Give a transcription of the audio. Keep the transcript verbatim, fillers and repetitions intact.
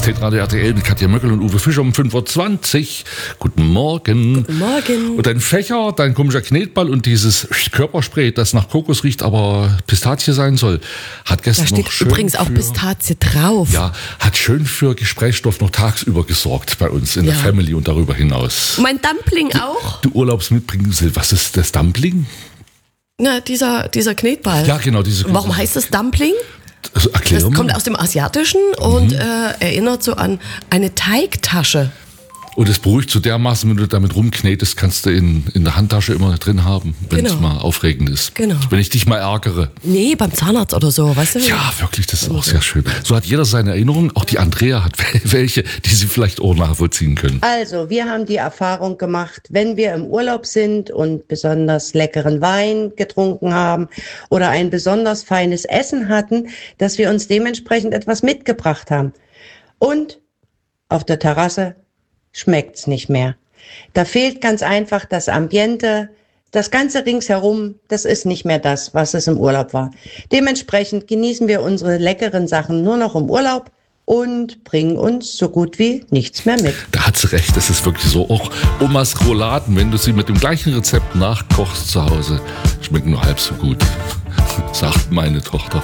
Hitradio R T L mit Katja Möckel und Uwe Fischer um fünf Uhr zwanzig. Guten Morgen. Guten Morgen. Und dein Fächer, dein komischer Knetball und dieses Körperspray, das nach Kokos riecht, aber Pistazie sein soll, hat gestern Da steht noch schön übrigens auch für, Pistazie drauf. Ja, hat schön für Gesprächsstoff noch tagsüber gesorgt bei uns in Ja. der Family und darüber hinaus. Mein Dumpling auch. Du Urlaubsmitbringsel, was ist das Dumpling? Na, dieser, dieser Knetball. Ja, genau, diese. Warum heißt das Dumpling? Also, erklär Das mal. kommt aus dem Asiatischen und äh, erinnert so an eine Teigtasche. Und es beruhigt so dermaßen, wenn du damit rumknetest, kannst du in, in der Handtasche immer drin haben, wenn es Genau. mal aufregend ist. Genau. Wenn ich dich mal ärgere. Nee, beim Zahnarzt oder so, weißt du? Ja, wirklich, das ist auch sehr schön. So hat jeder seine Erinnerungen. Auch die Andrea hat welche, die sie vielleicht auch nachvollziehen können. Also, wir haben die Erfahrung gemacht, wenn wir im Urlaub sind und besonders leckeren Wein getrunken haben oder ein besonders feines Essen hatten, dass wir uns dementsprechend etwas mitgebracht haben. Und auf der Terrasse schmeckt's nicht mehr. Da fehlt ganz einfach das Ambiente, das Ganze ringsherum, das ist nicht mehr das, was es im Urlaub war. Dementsprechend genießen wir unsere leckeren Sachen nur noch im Urlaub und bringen uns so gut wie nichts mehr mit. Da hat sie recht, das ist wirklich so. Auch Omas Rouladen, wenn du sie mit dem gleichen Rezept nachkochst zu Hause, schmecken nur halb so gut, sagt meine Tochter.